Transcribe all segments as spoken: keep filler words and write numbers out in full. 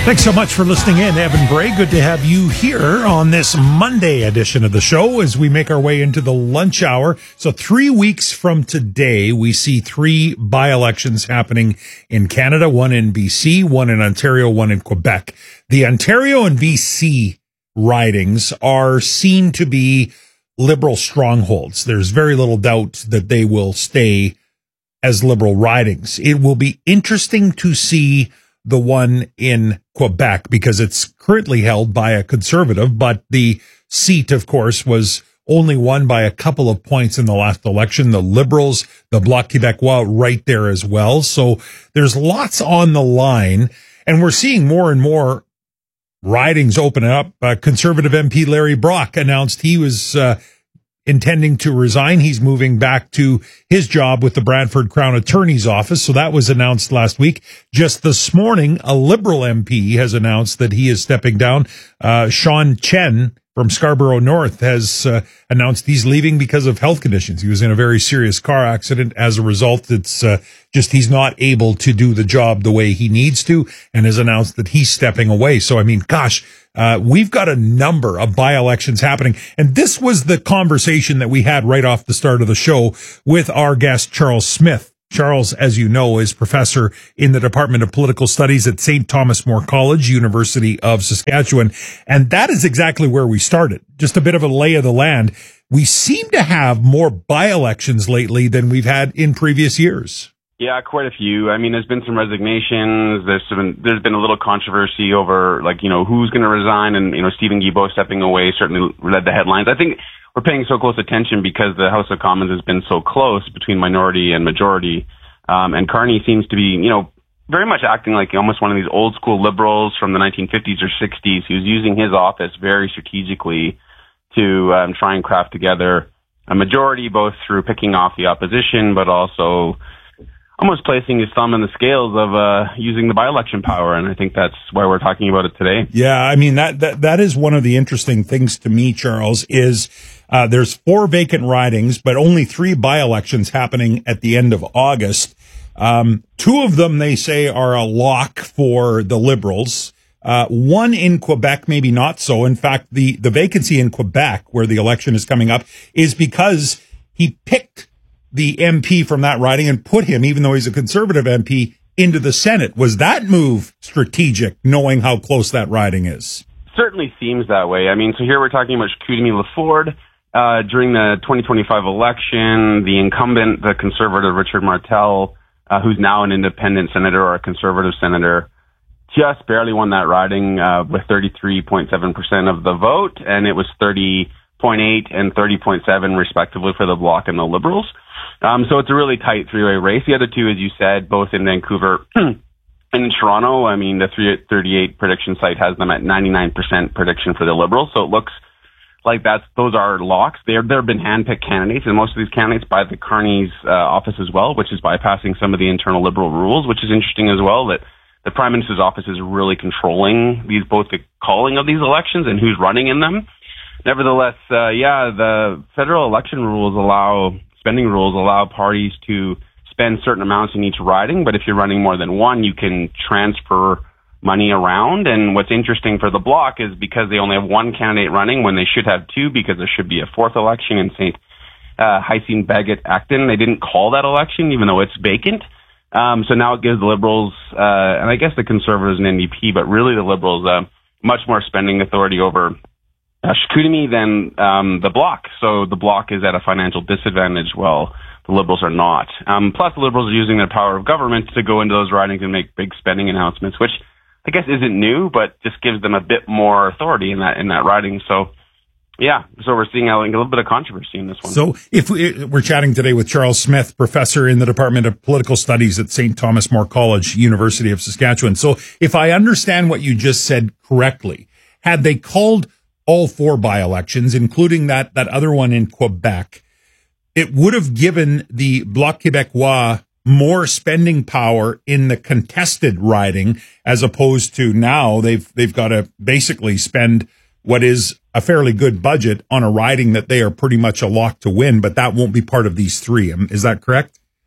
Thanks so much for listening in, Evan Bray. Good to have you here on this Monday edition of the show as we make our way into the lunch hour. So three weeks from today, we see three by-elections happening in Canada, one in B C, one in Ontario, one in Quebec. The Ontario and B C ridings are seen to be Liberal strongholds. There's very little doubt that they will stay as Liberal ridings. It will be interesting to see the one in Quebec because it's currently held by a Conservative, but the seat, of course, was only won by a couple of points in the last election. The Liberals, the Bloc Québécois right there as well. So there's lots on the line, and we're seeing more and more ridings open up. Uh, Conservative M P Larry Brock announced he was uh, intending to resign. He's moving back to his job with the Brantford Crown Attorney's Office. So that was announced last week. Just this morning, a Liberal M P has announced that he is stepping down. Uh, Sean Chen from Scarborough North has uh, announced he's leaving because of health conditions. He was in a very serious car accident. As a result, it's uh, just he's not able to do the job the way he needs to, and has announced that he's stepping away. So, I mean, gosh, uh, we've got a number of by-elections happening. And this was the conversation that we had right off the start of the show with our guest, Charles Smith. Charles, as you know, is professor in the Department of Political Studies at Saint Thomas More College, University of Saskatchewan. And that is exactly where we started. Just a bit of a lay of the land. We seem to have more by-elections lately than we've had in previous years. Yeah, quite a few. I mean, there's been some resignations. There's been, there's been a little controversy over, like, you know, who's going to resign. And, you know, Stephen Guilbeault stepping away certainly led the headlines. I think we're paying so close attention because the House of Commons has been so close between minority and majority. Um, and Carney seems to be, you know, very much acting like almost one of these old school liberals from the nineteen fifties or sixties who's using his office very strategically to um, try and craft together a majority, both through picking off the opposition, but also almost placing his thumb in the scales of uh, using the by-election power. And I think that's why we're talking about it today. Yeah, I mean, that, that, that is one of the interesting things to me, Charles, is uh, there's four vacant ridings, but only three by-elections happening at the end of August. Um, two of them, they say, are a lock for the Liberals. Uh, one in Quebec, maybe not so. In fact, the, the vacancy in Quebec, where the election is coming up, is because he picked the M P from that riding and put him, even though he's a Conservative M P, into the Senate. Was that move strategic, knowing how close that riding is? Certainly seems that way. I mean, so here we're talking about Chicoutimi Laforde. Uh, during the twenty twenty-five election, the incumbent, the Conservative Richard Martel, uh, who's now an independent senator or a Conservative senator, just barely won that riding uh, with thirty-three point seven percent of the vote, and it was thirty point eight and thirty point seven respectively for the Bloc and the Liberals. Um, so it's a really tight three-way race. The other two, as you said, both in Vancouver and in Toronto. I mean, the three thirty-eight prediction site has them at ninety-nine percent prediction for the Liberals. So it looks like that's, those are locks. There have been handpicked candidates, and most of these candidates by the Carney's uh, office as well, which is bypassing some of the internal Liberal rules, which is interesting as well, that the Prime Minister's office is really controlling these, both the calling of these elections and who's running in them. Nevertheless, uh, yeah, the federal election rules allow, spending rules allow parties to spend certain amounts in each riding, but if you're running more than one, you can transfer money around. And what's interesting for the Bloc is because they only have one candidate running when they should have two, because there should be a fourth election in Saint Uh, Hyacinthe Bagot Acton. They didn't call that election, even though it's vacant. Um, so now it gives the Liberals, uh, and I guess the Conservatives and N D P, but really the Liberals, uh, much more spending authority over uh, Chicoutimi than um, the Bloc. So the Bloc is at a financial disadvantage while the Liberals are not. Um, plus, the Liberals are using their power of government to go into those ridings and make big spending announcements, which I guess isn't new, but just gives them a bit more authority in that in that riding. So, yeah, so we're seeing a, a little bit of controversy in this one. So if we, we're chatting today with Charles Smith, professor in the Department of Political Studies at Saint Thomas More College, University of Saskatchewan. So if I understand what you just said correctly, had they called all four by-elections, including that, that other one in Quebec, it would have given the Bloc Québécois more spending power in the contested riding, as opposed to now they've they've got to basically spend what is a fairly good budget on a riding that they are pretty much a lock to win, but that won't be part of these three. Is that correct?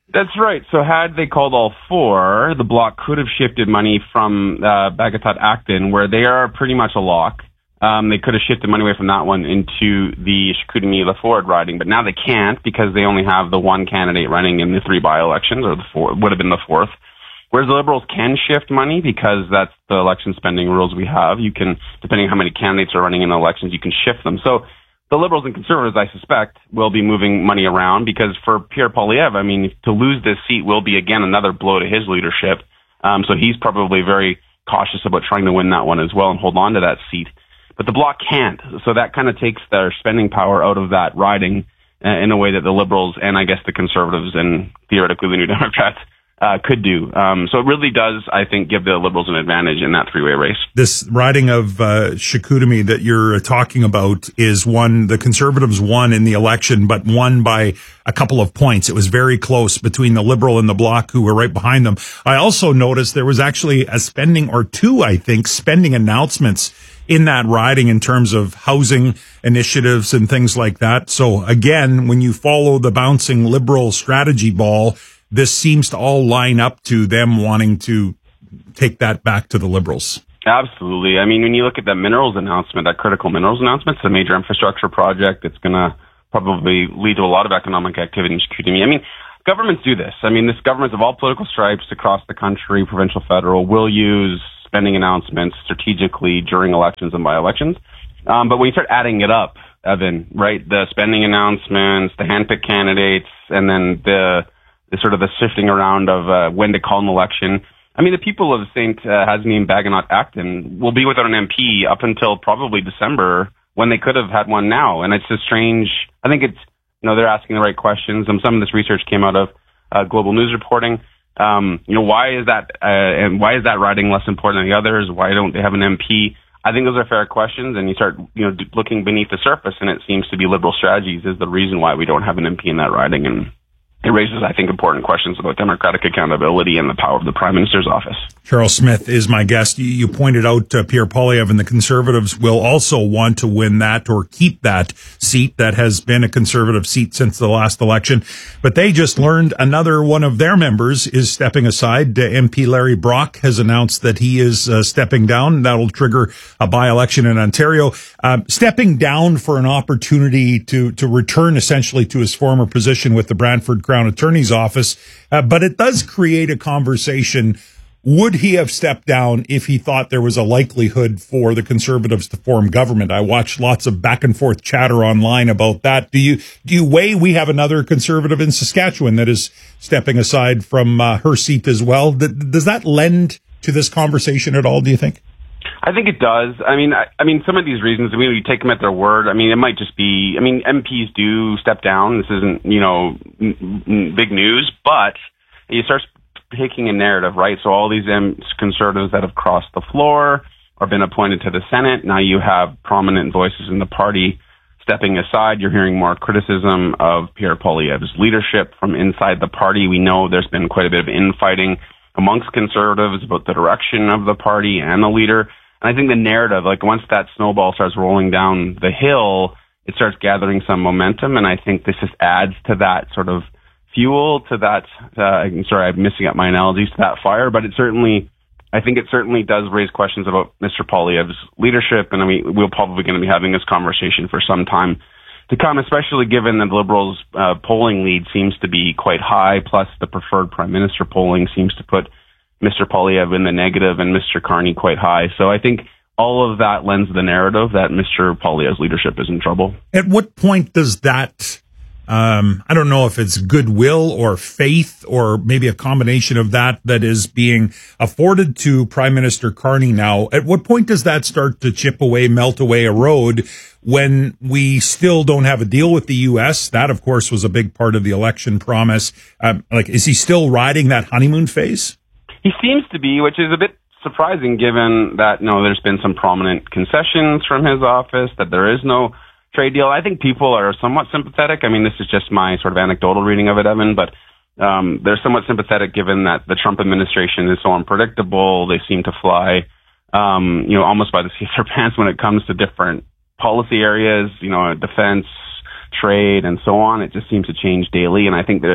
That's right. So had they called all four, the Bloc could have shifted money from uh, Bagatot-Acton, where they are pretty much a lock. Um, they could have shifted money away from that one into the Chicoutimi-Lafleur riding, but now they can't because they only have the one candidate running in the three by-elections, or the four, would have been the fourth. Whereas the Liberals can shift money because that's the election spending rules we have. You can, depending on how many candidates are running in elections, you can shift them. So the Liberals and Conservatives, I suspect, will be moving money around because for Pierre Poilievre, I mean, to lose this seat will be, again, another blow to his leadership. Um, so he's probably very cautious about trying to win that one as well and hold on to that seat. But the Bloc can't. So that kind of takes their spending power out of that riding uh, in a way that the Liberals and, I guess, the Conservatives and theoretically the New Democrats Uh, could do. Um, so it really does, I think, give the Liberals an advantage in that three-way race. This riding of uh, Chicoutimi that you're talking about is one the Conservatives won in the election, but won by a couple of points. It was very close between the Liberal and the Bloc, who were right behind them. I also noticed there was actually a spending or two, I think, spending announcements in that riding in terms of housing initiatives and things like that. So again, when you follow the bouncing Liberal strategy ball, this seems to all line up to them wanting to take that back to the Liberals. Absolutely. I mean, when you look at that minerals announcement, that critical minerals announcement, it's a major infrastructure project that's going to probably lead to a lot of economic activity in Chicoutimi. I mean, governments do this. I mean, this governments of all political stripes across the country, provincial, federal, will use spending announcements strategically during elections and by-elections. Um, but when you start adding it up, Evan, right, the spending announcements, the handpicked candidates, and then the the sort of the shifting around of uh, when to call an election. I mean, the people of Saint Uh, Hazenim Bagatot-Acton will be without an M P up until probably December when they could have had one now. And it's a strange, I think it's, you know, they're asking the right questions. And some of this research came out of uh, Global News reporting. Um, you know, why is that, uh, and why is that riding less important than the others? Why don't they have an M P? I think those are fair questions, and you start, you know, looking beneath the surface, and it seems to be Liberal strategies is the reason why we don't have an M P in that riding. And it raises, I think, important questions about democratic accountability and the power of the Prime Minister's office. Charles Smith is my guest. You, you pointed out uh, Pierre Poilievre and the Conservatives will also want to win that or keep that seat that has been a Conservative seat since the last election. But they just learned another one of their members is stepping aside. Uh, M P Larry Brock has announced that he is uh, stepping down. That'll trigger a by-election in Ontario. Um, stepping down for an opportunity to, to return essentially to his former position with the Brantford Crown Attorney's Office. Uh, but it does create a conversation. Would he have stepped down if he thought there was a likelihood for the Conservatives to form government? I watched lots of back and forth chatter online about that. Do you do you weigh we have another Conservative in Saskatchewan that is stepping aside from uh, her seat as well? Does that lend to this conversation at all, do you think? I think it does. I mean, I, I mean, some of these reasons, I mean, we take them at their word. I mean, it might just be, I mean, M Ps do step down. This isn't, you know, n- n- big news, but you start taking a narrative, right? So all these M- Conservatives that have crossed the floor or been appointed to the Senate, now you have prominent voices in the party stepping aside. You're hearing more criticism of Pierre Poilievre's leadership from inside the party. We know there's been quite a bit of infighting amongst Conservatives about the direction of the party and the leader. And I think the narrative, like once that snowball starts rolling down the hill, it starts gathering some momentum. And I think this just adds to that sort of fuel, to that, uh, I'm sorry, I'm missing up my analogies, to that fire. But it certainly, I think it certainly does raise questions about Mister Poilievre's leadership. And I mean, we're probably going to be having this conversation for some time to come, especially given that the Liberals' uh, polling lead seems to be quite high, plus the preferred Prime Minister polling seems to put Mister Poilievre in the negative and Mister Carney quite high. So I think all of that lends the narrative that Mister Poilievre's leadership is in trouble. At what point does that, um, I don't know if it's goodwill or faith or maybe a combination of that that is being afforded to Prime Minister Carney now, at what point does that start to chip away, melt away, erode when we still don't have a deal with the U S? That, of course, was a big part of the election promise. Um, like, is he still riding that honeymoon phase? He seems to be, which is a bit surprising given that, you know, there's been some prominent concessions from his office, that there is no trade deal. I think people are somewhat sympathetic. I mean, this is just my sort of anecdotal reading of it, Evan, but um, they're somewhat sympathetic given that the Trump administration is so unpredictable. They seem to fly, um, you know, almost by the seat of their pants when it comes to different policy areas, you know, defense, trade, and so on. It just seems to change daily. And I think that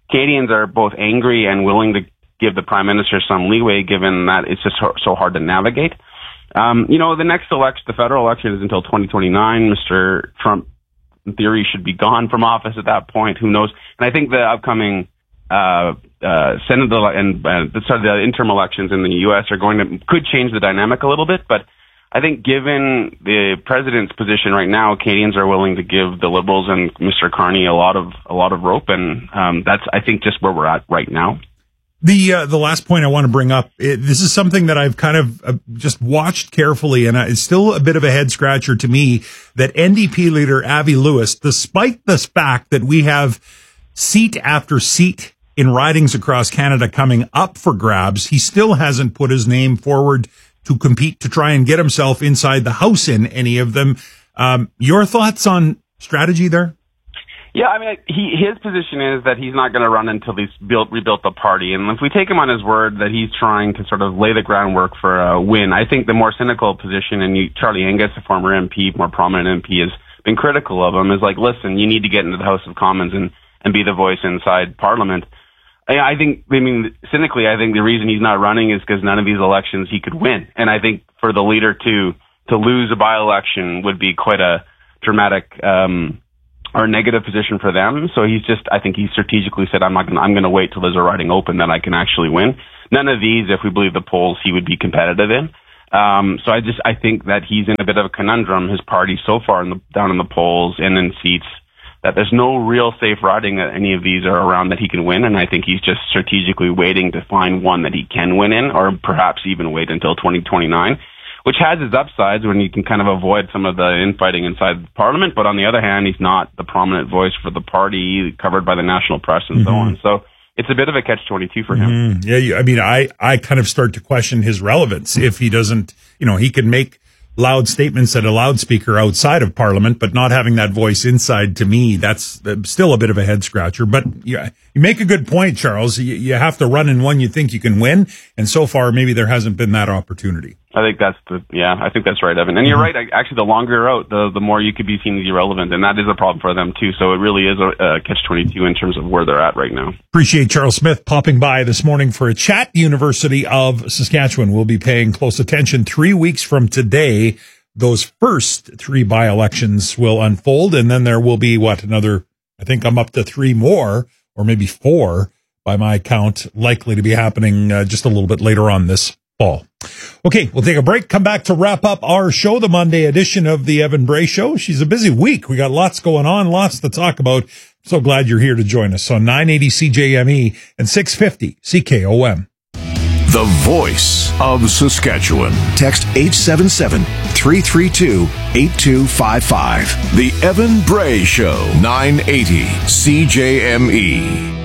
Canadians are both angry and willing to give the Prime Minister some leeway, given that it's just so hard to navigate. Um, you know, the next election, the federal election, is until twenty twenty-nine. Mister Trump, in theory, should be gone from office at that point. Who knows? And I think the upcoming uh, uh, Senate and uh, sorry, the interim elections in the U S are going to could change the dynamic a little bit. But I think, given the president's position right now, Canadians are willing to give the Liberals and Mister Carney a lot of a lot of rope, and um, that's I think just where we're at right now. The uh, the last point I want to bring up, it, this is something that I've kind of uh, just watched carefully, and uh, it's still a bit of a head scratcher to me that N D P leader Avi Lewis, despite the fact that we have seat after seat in ridings across Canada coming up for grabs, he still hasn't put his name forward to compete to try and get himself inside the House in any of them. Um, your thoughts on strategy there? Yeah, I mean, he, his position is that he's not going to run until he's built, rebuilt the party. And if we take him on his word that he's trying to sort of lay the groundwork for a win, I think the more cynical position, and you, Charlie Angus, a former M P, more prominent M P, has been critical of him, is like, listen, you need to get into the House of Commons and, and be the voice inside Parliament. I, I think, I mean, cynically, I think the reason he's not running is because none of these elections he could win. And I think for the leader to, to lose a by-election would be quite a dramatic, um, or negative position for them. So he's just, I think he strategically said, I'm not going to, I'm going to wait till there's a riding open that I can actually win. None of these, if we believe the polls, he would be competitive in. Um, so I just, I think that he's in a bit of a conundrum. His party so far in the, down in the polls and in seats, that there's no real safe riding that any of these are around that he can win. And I think he's just strategically waiting to find one that he can win in, or perhaps even wait until twenty twenty-nine. Which has its upsides when you can kind of avoid some of the infighting inside Parliament. But on the other hand, he's not the prominent voice for the party, covered by the national press and mm-hmm. so on. So it's a bit of a catch twenty-two for him. Mm-hmm. Yeah, I mean, I, I kind of start to question his relevance if he doesn't, you know, he can make loud statements at a loudspeaker outside of Parliament, but not having that voice inside, to me, that's still a bit of a head scratcher. But yeah, you make a good point, Charles. You, you have to run in one you think you can win. And so far, maybe there hasn't been that opportunity. I think that's the, yeah, I think that's right, Evan. And you're right. Actually, the longer you're out, the, the more you could be seen as irrelevant. And that is a problem for them, too. So it really is a, a catch twenty-two in terms of where they're at right now. Appreciate Charles Smith popping by this morning for a chat. University of Saskatchewan will be paying close attention three weeks from today. Those first three by-elections will unfold. And then there will be, what, another, I think I'm up to three more, or maybe four by my count, likely to be happening uh, just a little bit later on this fall. Okay, we'll take a break, come back to wrap up our show, the Monday edition of the Evan Bray Show. She's a busy week. We got lots going on, lots to talk about. So glad you're here to join us on nine eighty C J M E and six fifty C K O M. The voice of Saskatchewan. Text eight seven seven, three three two, eight two five five. The Evan Bray Show, nine eighty C J M E.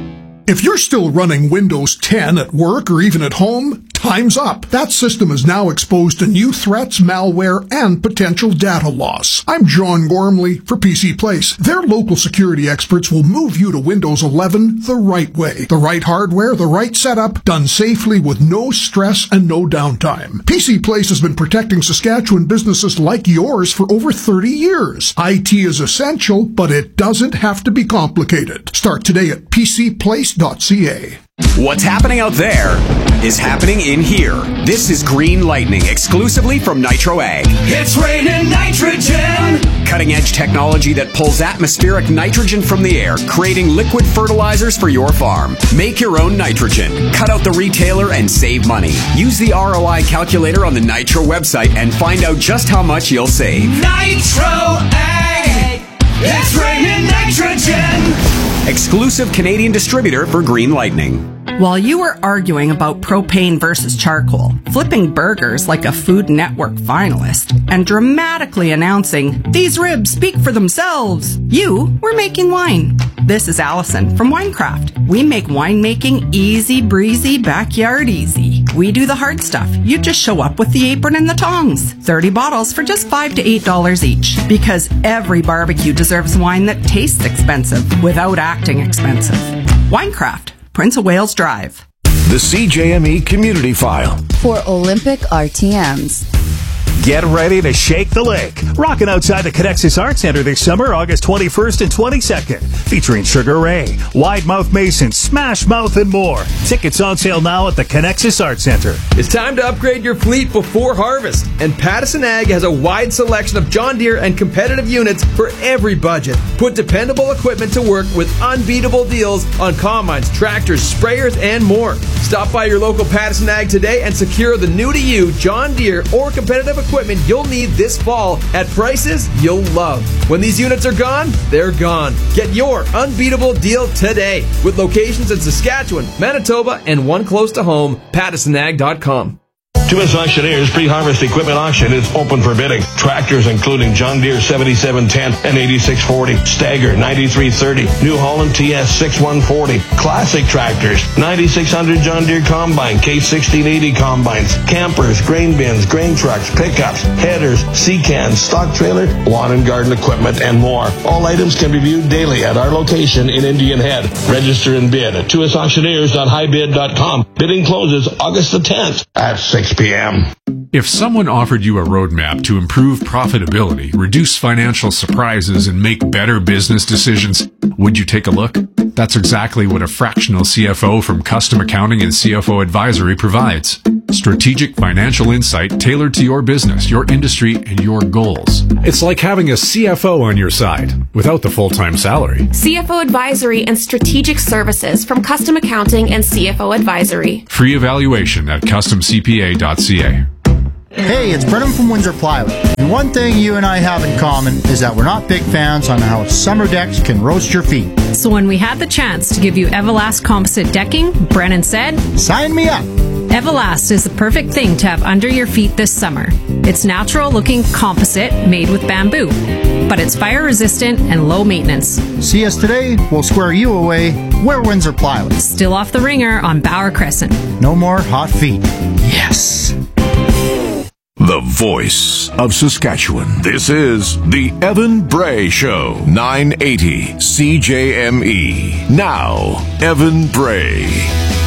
If you're still running Windows ten at work or even at home, time's up. That system is now exposed to new threats, malware, and potential data loss. I'm John Gormley for P C Place. Their local security experts will move you to Windows eleven the right way. The right hardware, the right setup, done safely with no stress and no downtime. P C Place has been protecting Saskatchewan businesses like yours for over thirty years. I T is essential, but it doesn't have to be complicated. Start today at p c place dot c a. What's happening out there is happening in here. This is Green Lightning, exclusively from Nitro Ag. It's raining nitrogen! Cutting-edge technology that pulls atmospheric nitrogen from the air, creating liquid fertilizers for your farm. Make your own nitrogen. Cut out the retailer and save money. Use the R O I calculator on the Nitro website and find out just how much you'll save. Nitro Ag! It's raining nitrogen! Exclusive Canadian distributor for Green Lightning. While you were arguing about propane versus charcoal, flipping burgers like a Food Network finalist, and dramatically announcing, "These ribs speak for themselves," you were making wine. This is Allison from Winecraft. We make winemaking easy breezy, backyard easy. We do the hard stuff. You just show up with the apron and the tongs. thirty bottles for just five to eight dollars each. Because every barbecue deserves wine that tastes expensive without acting expensive. Winecraft. Prince of Wales Drive. The C J M E Community File. For Olympic R T Ms. Get ready to shake the lake Rocking outside the Connexus Art Center this summer, August twenty-first and twenty-second. Featuring Sugar Ray, Wide Mouth Mason, Smash Mouth, and more. Tickets on sale now at the Connexus Art Center. It's time to upgrade your fleet before harvest, and Pattison Ag has a wide selection of John Deere and competitive units for every budget. Put dependable equipment to work with unbeatable deals on combines, tractors, sprayers, and more. Stop by your local Pattison Ag today and secure the new-to-you John Deere or competitive equipment you'll need this fall at prices you'll love. When these units are gone, they're gone. Get your unbeatable deal today with locations in Saskatchewan, Manitoba, and one close to home, pattison ag dot com. Tuas Auctioneers pre-harvest equipment auction is open for bidding. Tractors including John Deere seventy-seven ten and eighty-six forty, Stagger ninety-three thirty, New Holland T S sixty-one forty, classic tractors, ninety-six hundred John Deere combine, K sixteen eighty combines, campers, grain bins, grain trucks, pickups, headers, sea cans, stock trailer, lawn and garden equipment, and more. All items can be viewed daily at our location in Indian Head. Register and bid at tuas auctioneers dot high bid dot com. Bidding closes August the tenth at six p.m. If someone offered you a roadmap to improve profitability, reduce financial surprises, and make better business decisions, would you take a look? That's exactly what a fractional C F O from Custom Accounting and C F O Advisory provides. Strategic financial insight tailored to your business, your industry, and your goals. It's like having a C F O on your side without the full-time salary. C F O Advisory and Strategic Services from Custom Accounting and C F O Advisory. Free evaluation at custom c p a dot c a. Hey, it's Brennan from Windsor Plywood. And one thing you and I have in common is that we're not big fans on how summer decks can roast your feet. So when we had the chance to give you Everlast composite decking, Brennan said, "Sign me up." Everlast is the perfect thing to have under your feet this summer. It's natural-looking composite made with bamboo, but it's fire-resistant and low maintenance. See us today, we'll square you away. We're Windsor Plywood. Still off the ringer on Bauer Crescent. No more hot feet. Yes. The voice of Saskatchewan. This is the Evan Bray Show. nine eighty C J M E. Now, Evan Bray.